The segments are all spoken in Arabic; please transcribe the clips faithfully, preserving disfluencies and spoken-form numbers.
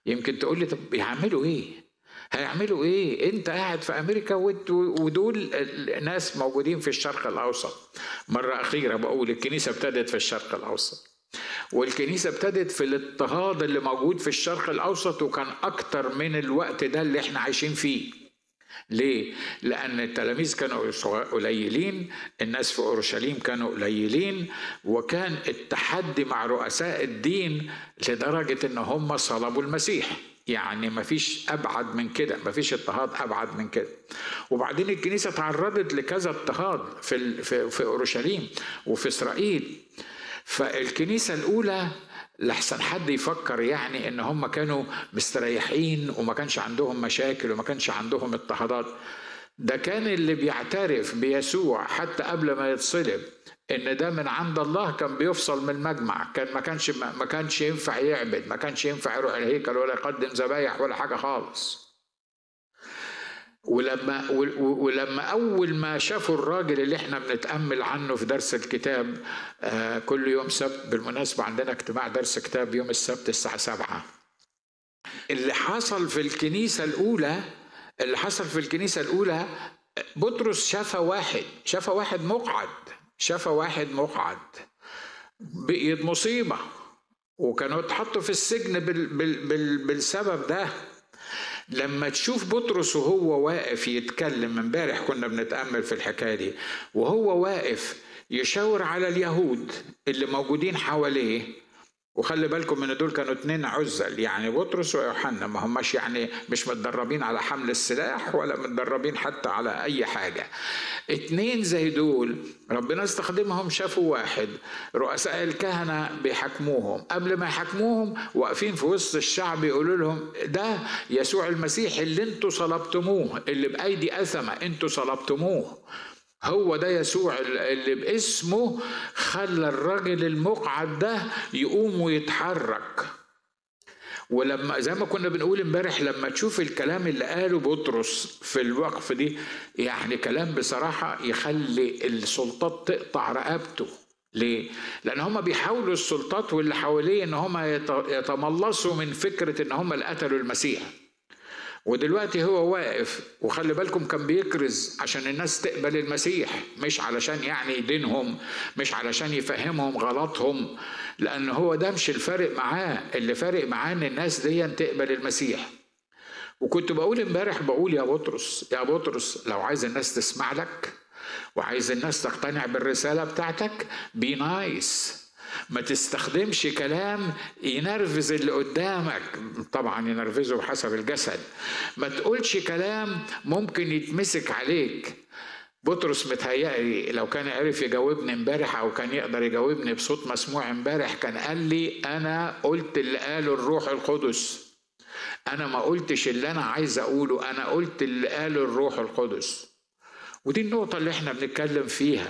يمكن تقول لي طب يعملوا ايه؟ هيعملوا ايه؟ انت قاعد في امريكا ودول ناس موجودين في الشرق الاوسط. مرة اخيرة بقول الكنيسة ابتدت في الشرق الاوسط، والكنيسة ابتدت في الاضطهاد اللي موجود في الشرق الاوسط، وكان اكتر من الوقت ده اللي احنا عايشين فيه. ليه؟ لأن التلاميذ كانوا قليلين، الناس في أورشليم كانوا قليلين، وكان التحدي مع رؤساء الدين لدرجة إن هم صلبوا المسيح. يعني مفيش أبعد من كده، مفيش اضطهاد أبعد من كده. وبعدين الكنيسة تعرضت لكذا اضطهاد في في في أورشليم وفي إسرائيل. فالكنيسة الأولى لحسن حد يفكر يعني ان هم كانوا مستريحين وما كانش عندهم مشاكل وما كانش عندهم اضطهادات. ده كان اللي بيعترف بيسوع حتى قبل ما يتصلب ان ده من عند الله كان بيفصل من المجمع. كان ما كانش ما كانش ينفع يعبد، ما كانش ينفع يروح الهيكل ولا يقدم ذبايح ولا حاجة خالص. ولما ولما اول ما شافوا الراجل اللي احنا بنتامل عنه في درس الكتاب آه كل يوم سبت، بالمناسبه عندنا اجتماع درس كتاب يوم السبت الساعه سبعة. اللي حصل في الكنيسه الاولى اللي حصل في الكنيسه الاولى بطرس شاف واحد شاف واحد مقعد شاف واحد مقعد بقيت مصيبه، وكانوا اتحطوا في السجن بال بال بال بالسبب ده. لما تشوف بطرس وهو واقف يتكلم، امبارح كنا بنتأمل في الحكاية دي، وهو واقف يشاور على اليهود اللي موجودين حواليه. وخلي بالكم من دول كانوا اتنين عزل، يعني بطرس ويوحنا ما هماش يعني مش متدربين على حمل السلاح ولا متدربين حتى على اي حاجة. اتنين زي دول ربنا استخدمهم. شافوا واحد رؤساء الكهنة بيحكموهم، قبل ما يحكموهم واقفين في وسط الشعب يقولوا لهم ده يسوع المسيح اللي انتوا صلبتموه، اللي بأيدي أثمة انتوا صلبتموه، هو ده يسوع اللي باسمه خلى الراجل المقعد ده يقوم ويتحرك. ولما زي ما كنا بنقول امبارح، لما تشوف الكلام اللي قاله بطرس في الوقف دي، يعني كلام بصراحة يخلي السلطات تقطع رقبته. ليه؟ لأن هم بيحاولوا السلطات واللي حواليه إن هم يتملصوا من فكرة إن هم اللي قتلوا المسيح. ودلوقتي هو واقف، وخلي بالكم كان بيكرز عشان الناس تقبل المسيح، مش علشان يعني يدينهم، مش علشان يفهمهم غلطهم، لأن هو ده مش الفارق معاه. اللي فارق معاه إن الناس دي تقبل المسيح. وكنت بقول امبارح، بقول يا بطرس يا بطرس لو عايز الناس تسمع لك وعايز الناس تقتنع بالرسالة بتاعتك، بي نايس. ما تستخدمش كلام ينرفز اللي قدامك، طبعا ينرفزه بحسب الجسد. ما تقولش كلام ممكن يتمسك عليك. بطرس متهيألي لو كان عرف يجاوبني امبارح او كان يقدر يجاوبني بصوت مسموع امبارح كان قال لي انا قلت اللي قاله الروح القدس. انا ما قلتش اللي انا عايز اقوله، انا قلت اللي قاله الروح القدس. ودي النقطة اللي احنا بنتكلم فيها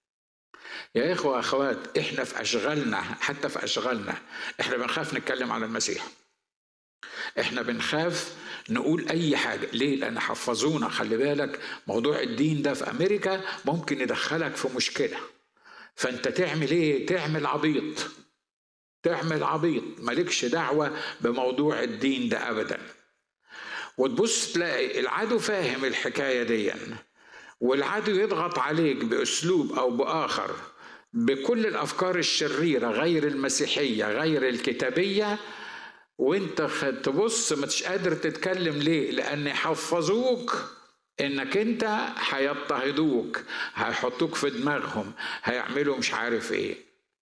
يا إخوة أخوات. إحنا في أشغالنا، حتى في أشغالنا إحنا بنخاف نتكلم على المسيح، إحنا بنخاف نقول أي حاجة. ليه؟ لأن حفظونا. خلي بالك موضوع الدين ده في أمريكا ممكن يدخلك في مشكلة، فأنت تعمل إيه؟ تعمل عبيط، تعمل عبيط، مالكش دعوة بموضوع الدين ده أبدا. وتبص تلاقي العدو فاهم الحكاية دي، والعدو يضغط عليك بأسلوب أو بآخر بكل الأفكار الشريرة غير المسيحية غير الكتابية، وانت تبص مش قادر تتكلم. ليه؟ لأن حفظوك انك انت هيضطهدوك، هيحطوك في دماغهم، هيعملوا مش عارف ايه.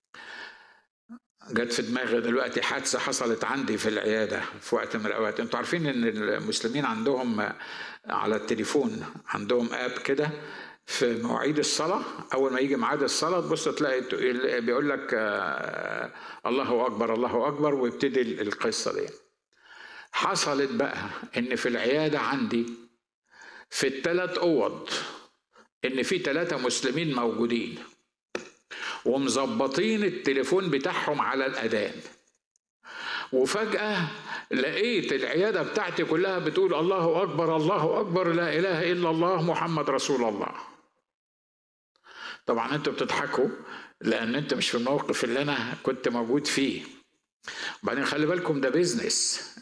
جت في دماغي دلوقتي حادثة حصلت عندي في العيادة في وقت من الأوقات. انتوا عارفين ان المسلمين عندهم على التليفون عندهم اب كده في مواعيد الصلاة، أول ما يجي ميعاد الصلاة تبص تلاقي بيقول لك آه الله أكبر الله أكبر، ويبتدي القصة دي. حصلت بقى إن في العيادة عندي في الثلاث أوض إن في ثلاثة مسلمين موجودين ومظبطين التليفون بتاعهم على الأذان، وفجأة لقيت العيادة بتاعتي كلها بتقول الله أكبر الله أكبر لا إله إلا الله محمد رسول الله. طبعا انتوا بتضحكوا لان انت مش في الموقف اللي انا كنت موجود فيه. وبعدين خلي بالكم ده بيزنس،